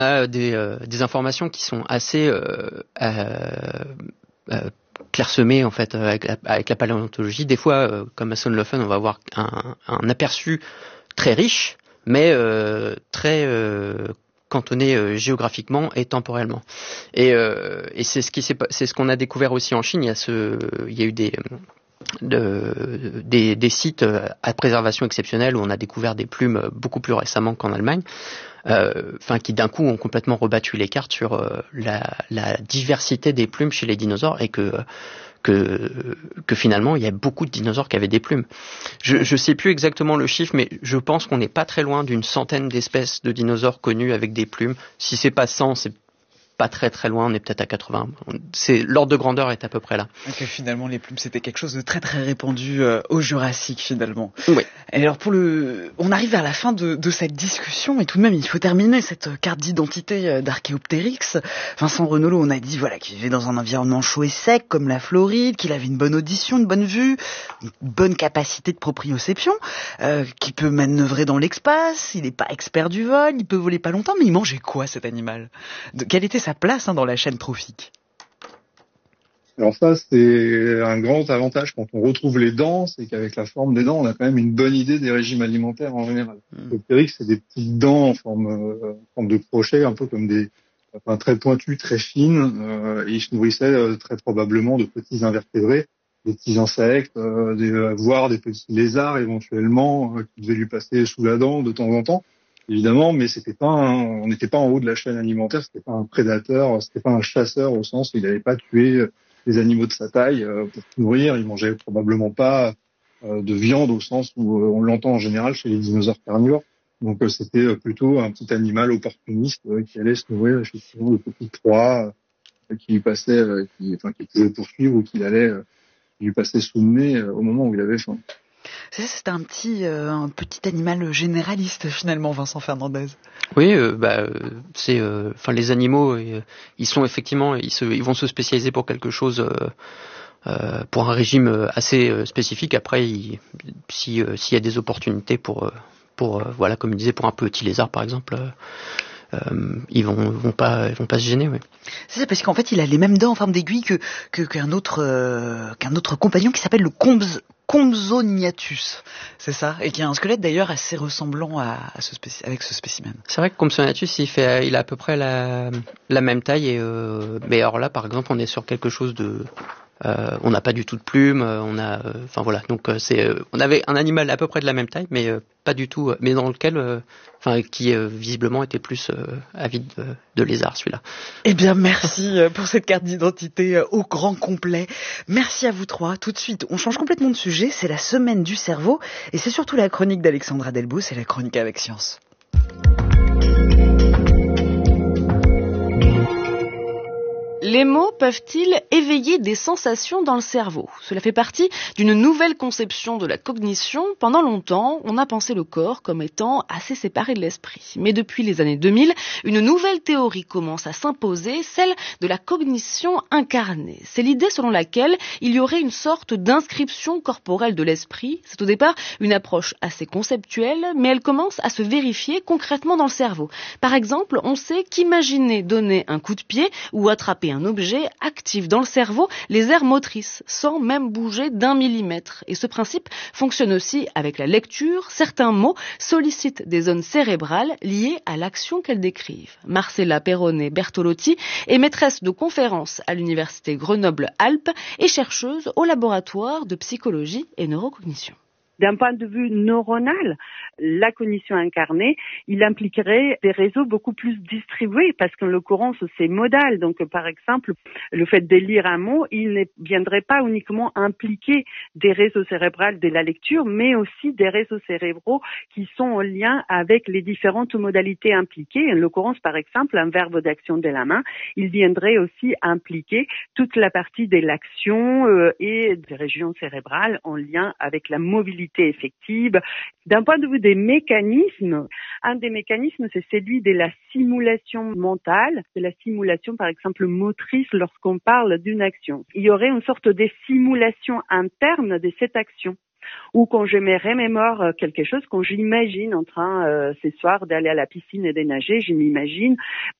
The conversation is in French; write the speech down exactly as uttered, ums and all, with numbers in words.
a des, euh, des informations qui sont assez euh, euh, euh, clairsemées en fait avec la, avec la paléontologie. Des fois, euh, comme à Sonlöfen, on va avoir un, un aperçu très riche, mais euh, très euh, cantonné euh, géographiquement et temporellement. Et, euh, et c'est ce qui s'est, c'est ce qu'on a découvert aussi en Chine. Il y a ce, il y a eu des De, des, des sites à préservation exceptionnelle où on a découvert des plumes beaucoup plus récemment qu'en Allemagne, euh, enfin qui d'un coup ont complètement rebattu les cartes sur euh, la, la diversité des plumes chez les dinosaures et que que que finalement il y a beaucoup de dinosaures qui avaient des plumes. Je je sais plus exactement le chiffre, mais je pense qu'on n'est pas très loin d'une centaine d'espèces de dinosaures connues avec des plumes. Si c'est pas cent, c'est pas très très loin, on est peut-être à quatre-vingts. C'est, l'ordre de grandeur est à peu près là. Que finalement les plumes c'était quelque chose de très très répandu euh, au Jurassique finalement. Oui. Et alors pour le, on arrive vers la fin de, de cette discussion et tout de même il faut terminer cette carte d'identité d'Archéoptérix. Vincent Renolo, on a dit voilà qu'il vivait dans un environnement chaud et sec comme la Floride, qu'il avait une bonne audition, une bonne vue, une bonne capacité de proprioception, euh, qu'il peut manœuvrer dans l'espace, il n'est pas expert du vol, il peut voler pas longtemps, mais il mangeait quoi cet animal? De, quelle était sa place hein, dans la chaîne trophique? Alors ça, c'est un grand avantage quand on retrouve les dents, c'est qu'avec la forme des dents, on a quand même une bonne idée des régimes alimentaires en général. Mmh. Le périx, c'est des petites dents en forme, euh, en forme de crochet, un peu comme des, enfin, très pointues, très fines, euh, et ils se nourrissaient euh, très probablement de petits invertébrés, des petits insectes, euh, des, euh, voire des petits lézards éventuellement, euh, qui devaient lui passer sous la dent de temps en temps. Évidemment, mais c'était pas un, on n'était pas en haut de la chaîne alimentaire, c'était pas un prédateur, c'était pas un chasseur au sens où il n'allait pas tuer les animaux de sa taille euh, pour se nourrir. Il mangeait probablement pas euh, de viande au sens où euh, on l'entend en général chez les dinosaures carnivores. Donc euh, c'était euh, plutôt un petit animal opportuniste euh, qui allait se nourrir effectivement de petites proies euh, qui lui passaient, euh, qui, enfin qui pouvait poursuivre ou qui allait euh, lui passer sous le nez euh, au moment où il avait faim. C'est, c'est un petit, euh, un petit animal généraliste finalement, Vincent Fernandez. Oui, euh, bah, euh, c'est, enfin, euh, les animaux, euh, ils sont effectivement, ils se, ils vont se spécialiser pour quelque chose, euh, euh, pour un régime assez euh, spécifique. Après, il, si, euh, s'il y a des opportunités pour, euh, pour, euh, voilà, comme il disait, pour un petit lézard par exemple. Euh, Euh, ils vont, vont pas, ils vont pas se gêner, oui. C'est ça, parce qu'en fait, il a les mêmes dents en forme d'aiguille que, que qu'un autre, euh, qu'un autre compagnon qui s'appelle le Compz, Compsognathus. C'est ça, et qui a un squelette d'ailleurs assez ressemblant à, à ce spéci- avec ce spécimen. C'est vrai que Compsognathus, il fait, il a à peu près la, la même taille, et euh, mais alors là, par exemple, on est sur quelque chose de, euh, on n'a pas du tout de plumes, on a, enfin euh, voilà, donc euh, c'est, euh, on avait un animal à peu près de la même taille, mais euh, pas du tout, mais dans lequel, enfin, euh, qui euh, visiblement était plus euh, avide de, de lézard, celui-là. Eh bien, merci pour cette carte d'identité au grand complet. Merci à vous trois. Tout de suite, on change complètement de sujet. C'est la semaine du cerveau, et c'est surtout la chronique d'Alexandra Delbos, c'est la chronique avec science. Les mots peuvent-ils éveiller des sensations dans le cerveau ? Cela fait partie d'une nouvelle conception de la cognition. Pendant longtemps, on a pensé le corps comme étant assez séparé de l'esprit. Mais depuis les années deux mille, une nouvelle théorie commence à s'imposer, celle de la cognition incarnée. C'est l'idée selon laquelle il y aurait une sorte d'inscription corporelle de l'esprit. C'est au départ une approche assez conceptuelle, mais elle commence à se vérifier concrètement dans le cerveau. Par exemple, on sait qu'imaginer donner un coup de pied ou attraper un objet active dans le cerveau les aires motrices, sans même bouger d'un millimètre. Et ce principe fonctionne aussi avec la lecture. Certains mots sollicitent des zones cérébrales liées à l'action qu'elles décrivent. Marcella Perrone-Bertolotti est maîtresse de conférences à l'université Grenoble-Alpes et chercheuse au laboratoire de psychologie et neurocognition. D'un point de vue neuronal, la cognition incarnée, il impliquerait des réseaux beaucoup plus distribués parce qu'en l'occurrence, c'est modal. Donc, par exemple, le fait de lire un mot, il ne viendrait pas uniquement impliquer des réseaux cérébraux de la lecture, mais aussi des réseaux cérébraux qui sont en lien avec les différentes modalités impliquées. En l'occurrence, par exemple, un verbe d'action de la main, il viendrait aussi impliquer toute la partie de l'action euh, et des régions cérébrales en lien avec la mobilité effective. D'un point de vue des mécanismes, un des mécanismes, c'est celui de la simulation mentale, de la simulation, par exemple, motrice lorsqu'on parle d'une action. Il y aurait une sorte de simulation interne de cette action. Ou quand je me remémore quelque chose, quand j'imagine en train euh, ce soir d'aller à la piscine et de nager, je m'imagine